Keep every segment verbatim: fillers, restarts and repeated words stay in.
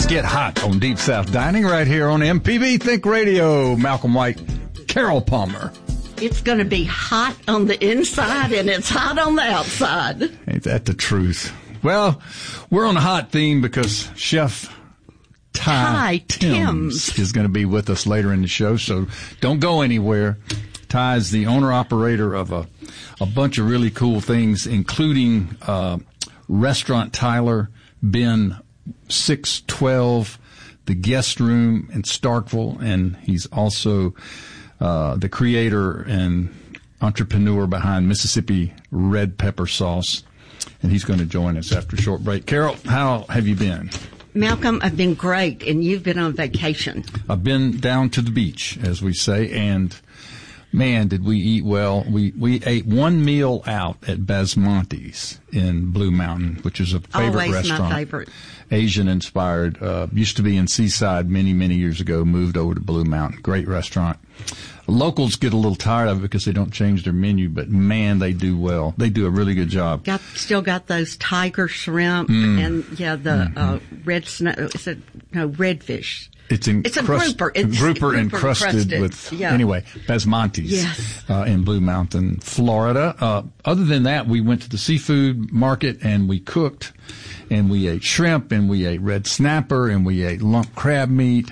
Get hot on Deep South Dining right here on M P B Think Radio. Malcolm White, Carol Palmer. It's going to be hot on the inside and it's hot on the outside. Ain't that the truth? Well, we're on a hot theme because Chef Ty, Ty Timms. Timms is going to be with us later in the show, so don't go anywhere. Ty is the owner-operator of a, a bunch of really cool things, including uh, Restaurant Tyler, Ben six twelve, the Guest Room in Starkville, and he's also uh, the creator and entrepreneur behind Mississippi Red Pepper Sauce, and he's going to join us after a short break. Carol, how have you been? Malcolm, I've been great, and you've been on vacation. I've been down to the beach, as we say, and man, did we eat well. We we ate one meal out at Basmonte's in Blue Mountain, which is a favorite Always restaurant. my favorite. Asian-inspired. Uh, used to be in Seaside many, many years ago, moved over to Blue Mountain. Great restaurant. Locals get a little tired of it because they don't change their menu, but man, they do well. They do a really good job. Got Still got those tiger shrimp Mm. and, yeah, the Mm-hmm. uh, red snow, is it, no, redfish. It's, in It's a crust, grouper. It's grouper grouper encrusted, encrusted. with, Yeah. anyway, Basmonte's Yes. uh, in Blue Mountain, Florida. Uh, other than that, we went to the seafood market and we cooked, and we ate shrimp, and we ate red snapper, and we ate lump crab meat,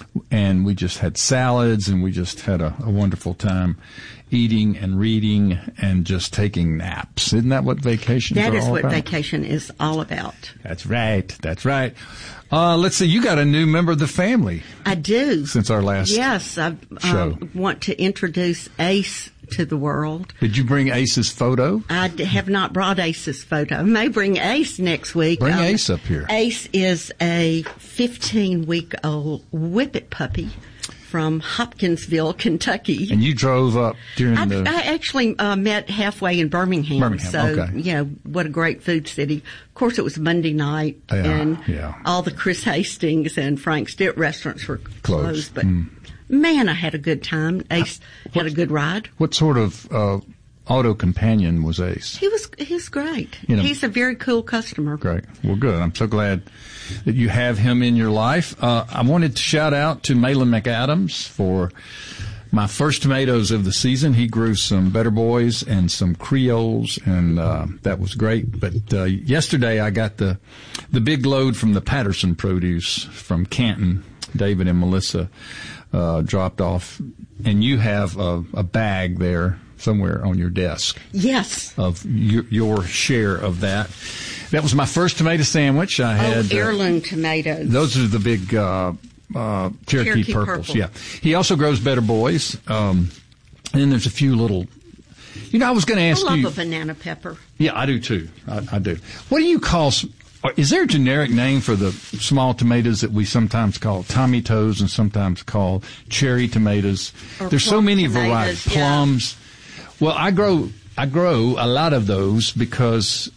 and we just had salads, and we just had a, a wonderful time eating and reading and just taking naps. Isn't that what vacations That are is all what about? vacation is all about. That's right. That's right. Uh, let's see. You got a new member of the family I do. since our last Yes, I show. uh, want to introduce Ace to the world. Did you bring Ace's photo? I d- have not brought Ace's photo. I may bring Ace next week. Bring Um, Ace up here. Ace is a fifteen-week-old whippet puppy from Hopkinsville, Kentucky. And you drove up during I, the... I actually uh, met halfway in Birmingham. Birmingham, so, okay. you know, what a great food city. Of course, it was Monday night, Yeah, and yeah. all the Chris Hastings and Frank Stitt restaurants were Closed. closed. But, Mm. man, I had a good time. Ace had a good ride. What sort of uh, auto companion was Ace? He was he's great. You know- He's a very cool customer. Great. Well, good. I'm so glad that you have him in your life. Uh, I wanted to shout out to Malin McAdams for my first tomatoes of the season. He grew some Better Boys and some Creoles, and uh, that was great. But uh, yesterday I got the the big load from the Patterson Produce from Canton. David and Melissa uh, dropped off, and you have a, a bag there somewhere on your desk Yes. of your, your share of that. That was my first tomato sandwich. I had oh, uh, heirloom tomatoes. those are the big uh, uh, Cherokee, Cherokee purples. purple. Yeah, he also grows Better Boys. Um, and then there's a few little. You know, I was going to I ask love you. a banana pepper. Yeah, I do too. I, I do. What do you call? s- or Is there a generic name for the small tomatoes that we sometimes call Tommy Toes and sometimes call cherry tomatoes? Or There's so plum many tomatoes, varieties. yeah. Plums. Well, I grow I grow a lot of those because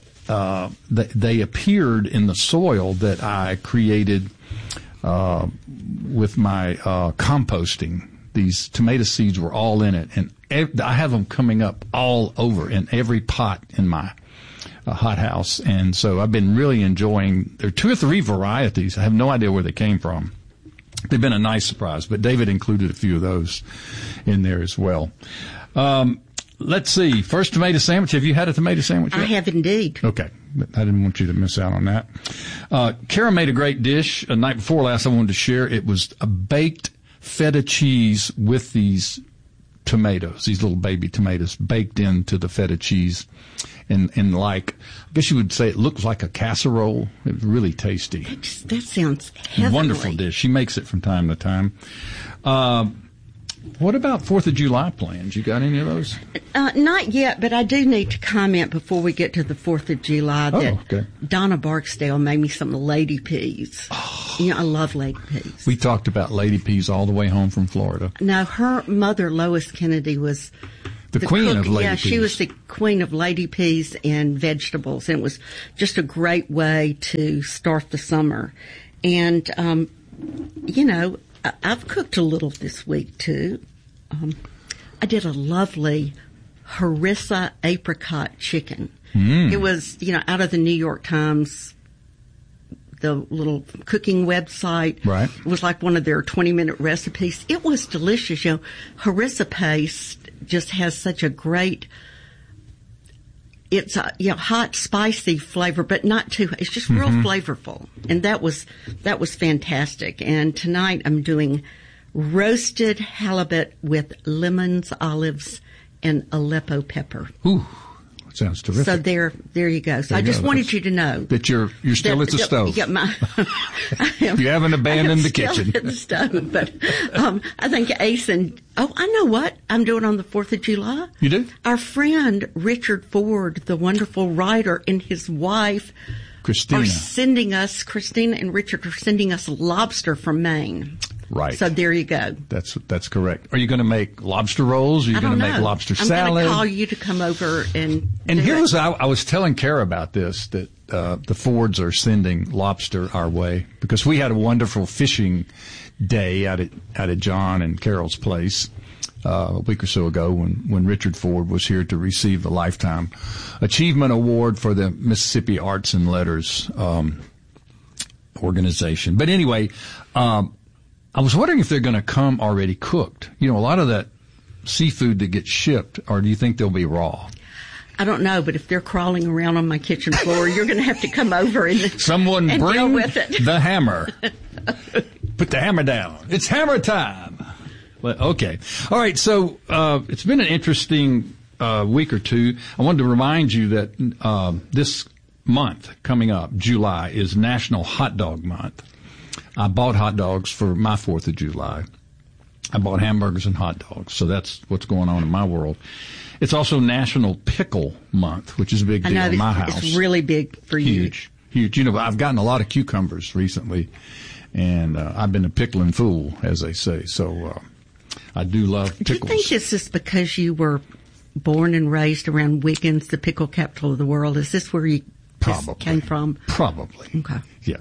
uh, they, they appeared in the soil that I created uh, with my uh, composting. These tomato seeds were all in it, and ev- I have them coming up all over in every pot in my uh, hothouse. And so I've been really enjoying. There are two or three varieties. I have no idea where they came from. They've been a nice surprise, but David included a few of those in there as well. Um, let's see. First tomato sandwich. Have you had a tomato sandwich yet? I have indeed. Okay. I didn't want you to miss out on that. Uh, Kara made a great dish a night before last I wanted to share. It was a baked feta cheese with these tomatoes, these little baby tomatoes baked into the feta cheese. And, and like, I guess you would say it looks like a casserole. It was really tasty. Just- That sounds heavenly. Wonderful dish. She makes it from time to time. Uh, what about Fourth of July plans? You got any of those? Uh, not yet, but I do need to comment before we get to the fourth of July Oh, that okay. Donna Barksdale made me some lady peas. You know, I love lady peas. We talked about lady peas all the way home from Florida. Now, her mother, Lois Kennedy, was The, queen cook- of lady yeah, peas. she was the queen of lady peas and vegetables, and it was just a great way to start the summer. And, um, you know, I- I've cooked a little this week, too. Um, I did a lovely harissa apricot chicken. Mm. It was, you know, out of the New York Times the little cooking website. Right. It was like one of their twenty-minute recipes. It was delicious. You know, harissa paste just has such a great, it's a, you know, hot, spicy flavor, but not too, it's just real mm-hmm. flavorful. And that was, that was fantastic. And tonight I'm doing roasted halibut with lemons, olives, and Aleppo pepper. Ooh. Sounds terrific. So there, there you go. So there I just go. wanted That's, you to know that you're you're still that, at the stove. Yeah, my, am, you haven't abandoned the still kitchen. At the stove, but um, I think Ace and oh, I know what I'm doing on the Fourth of July. You do? Our friend Richard Ford, the wonderful writer, and his wife Christina are sending us. Christina and Richard are sending us lobster from Maine. Right. So there you go. That's that's correct. Are you going to make lobster rolls? Are you going to make lobster I'm salad? I'm going to call you to come over and. And do here it. was I, I was telling Kara about this, that uh, the Fords are sending lobster our way because we had a wonderful fishing day out at out at John and Carol's place uh, a week or so ago when when Richard Ford was here to receive the Lifetime Achievement Award for the Mississippi Arts and Letters um, organization. But anyway. Um, I was wondering if they're going to come already cooked. You know, a lot of that seafood that gets shipped, or do you think they'll be raw? I don't know, but if they're crawling around on my kitchen floor, you're going to have to come over and someone and bring deal with it. The hammer. Put the hammer down. It's hammer time. Well, okay. All right. So uh, it's been an interesting uh, week or two. I wanted to remind you that uh, this month coming up, July, is National Hot Dog Month. I bought hot dogs for my fourth of July. I bought hamburgers and hot dogs. So that's what's going on in my world. It's also National Pickle Month, which is a big deal I know, in my it's, house. It's really big for you. Huge, huge. You know, I've gotten a lot of cucumbers recently, and uh, I've been a pickling fool, as they say. So uh, I do love pickles. Do you think this is because you were born and raised around Wiggins, the pickle capital of the world? Is this where you Probably. came from? Probably. Okay. Yeah.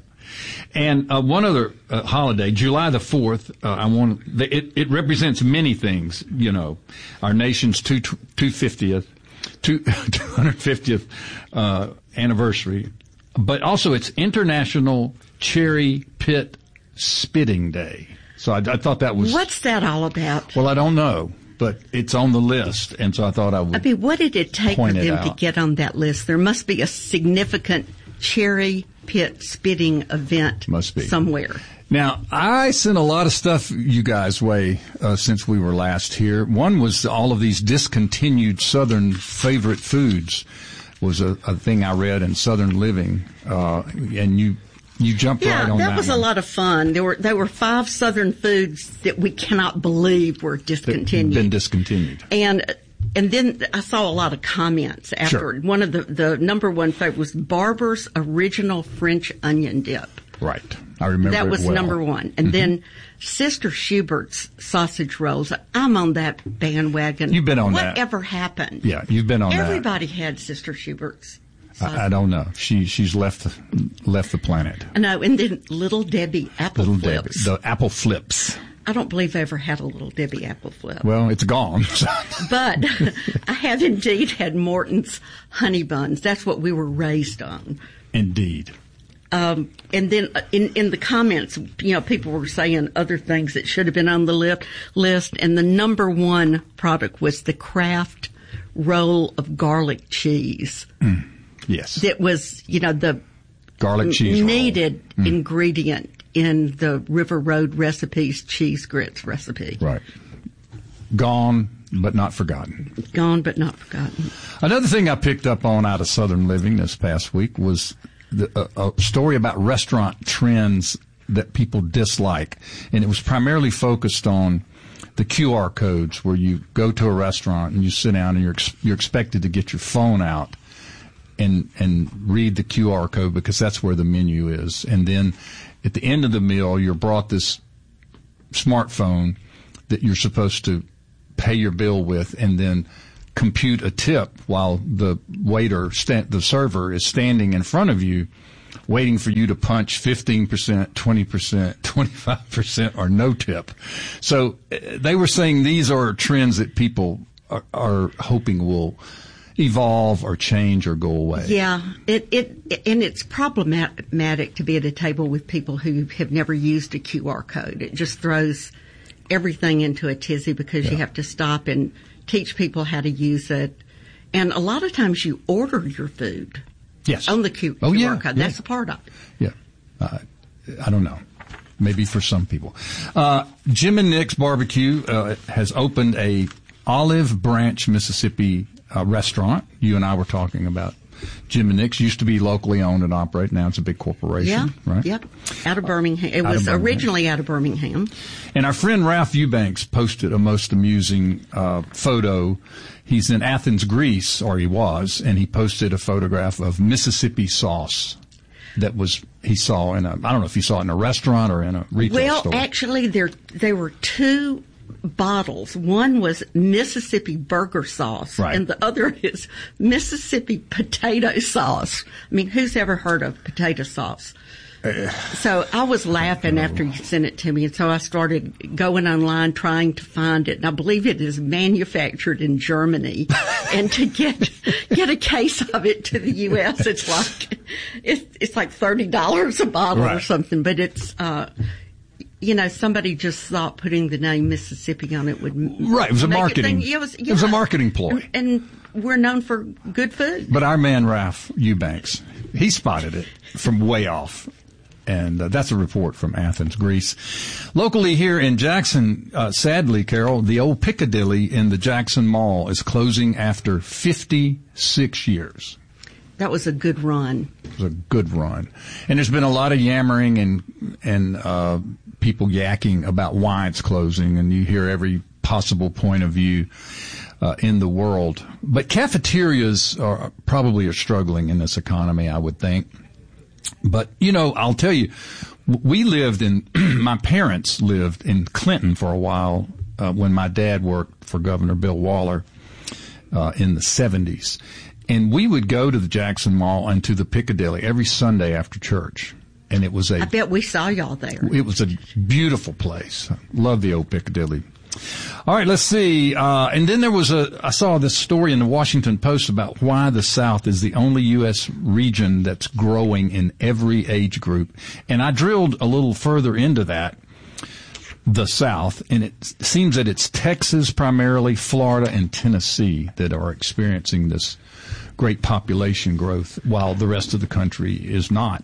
And uh, one other uh, holiday, July the fourth, uh, I want it, it represents many things, you know, our nation's two two fiftieth, two hundred fiftieth uh, anniversary, but also it's International Cherry Pit Spitting Day. So I, I thought that was What's that all about? Well, I don't know, but it's on the list, and so I thought I would. I mean, what did it take for point it them to out. get on that list? There must be a significant cherry pit spitting event Must be. somewhere. Now, I sent a lot of stuff you guys' way uh, since we were last here. One was all of these discontinued Southern favorite foods was a, a thing I read in Southern Living, uh, and you you jumped Yeah, right on that that was one. a lot of fun. There were there were five Southern foods that we cannot believe were discontinued. Been discontinued. And and then I saw a lot of comments afterward. Sure. One of the, the number one favorite was Barber's Original French Onion Dip. Right. I remember That it was well. number one. And mm-hmm. then Sister Schubert's sausage rolls. I'm on that bandwagon. You've been on that. Whatever happened? Yeah, you've been on Everybody that. had Sister Schubert's. I, I don't know. She she's left the, left the planet. I know. And then Little Debbie apple Little flips. Debbie, the apple flips. I don't believe I ever had a Little Debbie apple flip. Well, it's gone. But I have indeed had Morton's honey buns. That's what we were raised on. Indeed. Um, and then in, in the comments, you know, people were saying other things that should have been on the list, list. And the number one product was the Kraft roll of garlic cheese. Mm, yes. That was, you know, the garlic cheese needed roll. Mm. ingredient in the River Road Recipes cheese grits recipe. Right. Gone, but not forgotten. Gone, but not forgotten. Another thing I picked up on out of Southern Living this past week was the, a, a story about restaurant trends that people dislike. And it was primarily focused on the Q R codes where you go to a restaurant and you sit down and you're, ex- you're expected to get your phone out and, and read the Q R code because that's where the menu is. And then at the end of the meal, you're brought this smartphone that you're supposed to pay your bill with and then compute a tip while the waiter, sta- the server is standing in front of you waiting for you to punch fifteen percent, twenty percent, twenty-five percent or no tip. So uh, they were saying these are trends that people are, are hoping will evolve or change or go away. Yeah, it, it and it's problematic to be at a table with people who have never used a Q R code. It just throws everything into a tizzy because yeah. you have to stop and teach people how to use it. And a lot of times you order your food yes. on the Q- oh, QR yeah, code. Yeah. That's a part of it. Yeah. Uh, I don't know. Maybe for some people. Uh, Jim and Nick's Barbecue uh, has opened a Olive Branch, Mississippi uh, restaurant. You and I were talking about Jim and Nick's. Used to be locally owned and operated. Now it's a big corporation, yeah, right? Yep. Out of Birmingham. It out was Birmingham. originally out of Birmingham. And our friend Ralph Eubanks posted a most amusing uh, photo. He's in Athens, Greece, or he was, and he posted a photograph of Mississippi sauce that was he saw in a, I don't know if he saw it in a restaurant or in a retail well, store. Well, actually, there there were two bottles. One was Mississippi burger sauce, right. and the other is Mississippi potato sauce. I mean, who's ever heard of potato sauce? Uh, so I was laughing after you sent it to me, and so I started going online trying to find it. And I believe it is manufactured in Germany, and to get get a case of it to the U S, it's like it's it's like thirty dollars a bottle right. or something. But it's uh, you know, somebody just thought putting the name Mississippi on it would right. It was a marketing. It, it, was, yeah. it was a marketing ploy, and, and we're known for good food. But our man Ralph Eubanks, he spotted it from way off. And uh, that's a report from Athens, Greece. Locally here in Jackson, uh, sadly, Carol, the old Piccadilly in the Jackson Mall is closing after fifty-six years. That was a good run. It was a good run. And there's been a lot of yammering and, and uh, people yakking about why it's closing, and you hear every possible point of view uh, in the world. But cafeterias are probably are struggling in this economy, I would think. But, you know, I'll tell you, we lived in, my parents lived in Clinton for a while uh, when my dad worked for Governor Bill Waller uh, in the seventies. And we would go to the Jackson Mall and to the Piccadilly every Sunday after church. And it was a... I bet we saw y'all there. It was a beautiful place. Love the old Piccadilly. All right, let's see. Uh, and then there was a, I saw this story in the Washington Post about why the South is the only U S region that's growing in every age group. And I drilled a little further into that, the South, and it seems that it's Texas primarily, Florida, and Tennessee that are experiencing this great population growth while the rest of the country is not.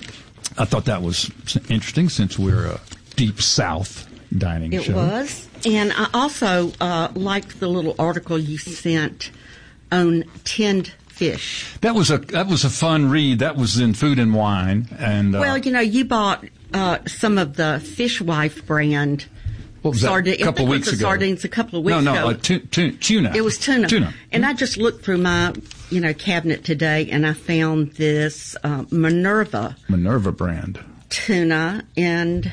I thought that was interesting since we're a deep South dining it show. It was. And I also uh, liked the little article you sent on tinned fish. That was a that was a fun read. That was in Food and Wine. And uh, well, you know, you bought uh, some of the Fishwife brand. What was sardine, that? A couple I think weeks it was ago. Sardines a couple of weeks no, ago. No, no, uh, tu- tu- tuna. It was tuna. Tuna. And I just looked through my, you know, cabinet today, and I found this uh, Minerva. Minerva brand. Tuna, and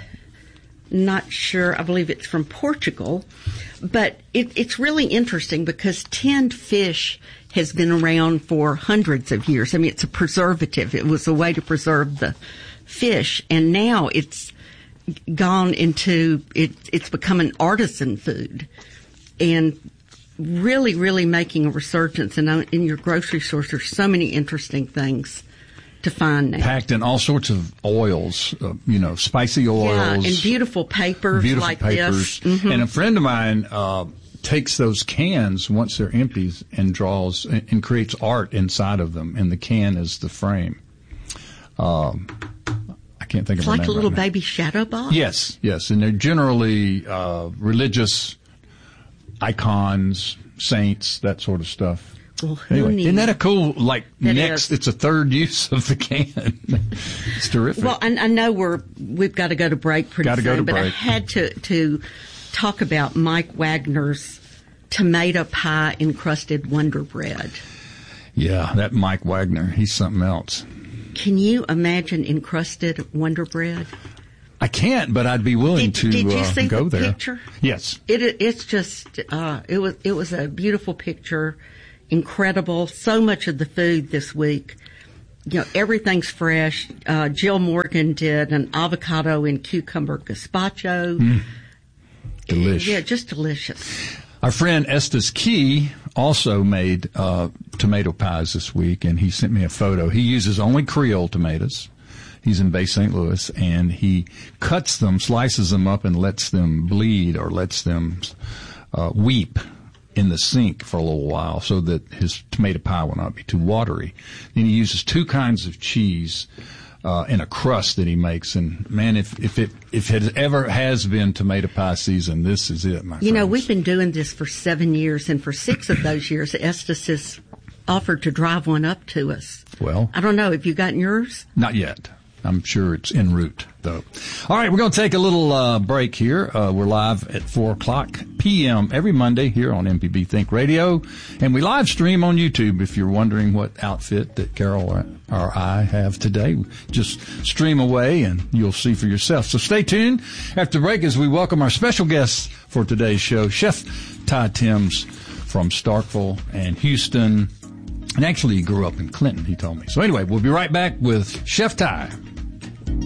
not sure, I believe it's from Portugal. But it, it's really interesting because tinned fish has been around for hundreds of years. I mean, it's a preservative. It was a way to preserve the fish, and now it's gone into it, it's become an artisan food, and really, really making a resurgence. And in your grocery stores, there's so many interesting things to find now. Packed in all sorts of oils, uh, you know, spicy oils. Yeah, and beautiful papers beautiful like papers. this. Mm-hmm. And a friend of mine uh, takes those cans once they're empty and draws and, and creates art inside of them, and the can is the frame. Um, I can't think it's of like a name a little right now. baby shadow box. Yes, yes, and they're generally uh, religious icons, saints, that sort of stuff. Well, who anyway, knew? isn't that a cool, like, That next, is. it's a third use of the can. It's terrific. Well, I, I know we're, we've got to go to break pretty Gotta soon, go to but I break. had to, to talk about Mike Wagner's tomato pie encrusted Wonder Bread. Yeah, that Mike Wagner, he's something else. Can you imagine encrusted Wonder Bread? I can't, but I'd be willing Did, to did you uh, see go the there. picture? Yes. It, it's just, uh, it was, it was a beautiful picture. Incredible. So much of the food this week, you know, everything's fresh. Uh, Jill Morgan did an avocado and cucumber gazpacho. Mm. Delish. Yeah, just delicious. Our friend Estes Key also made uh, tomato pies this week, and he sent me a photo. He uses only Creole tomatoes. He's in Bay Saint Louis, and he cuts them, slices them up, and lets them bleed or lets them uh, weep in the sink for a little while so that his tomato pie will not be too watery. Then he uses two kinds of cheese uh, in a crust that he makes. And, man, if, if it if it ever has been tomato pie season, this is it, my friends. You know, we've been doing this for seven years, and for six of those years, Estes has offered to drive one up to us. Well, I don't know. Have you gotten yours? Not yet. I'm sure it's en route, though. All right, we're going to take a little uh, break here. Uh, we're live at four o'clock p.m. every Monday here on M P B Think Radio, and we live stream on YouTube. If you're wondering what outfit that Carol or, or I have today, just stream away and you'll see for yourself. So stay tuned after the break as we welcome our special guest for today's show, Chef Ty Timms from Starkville and Houston. And actually, he grew up in Clinton, he told me. So anyway, we'll be right back with Chef Ty.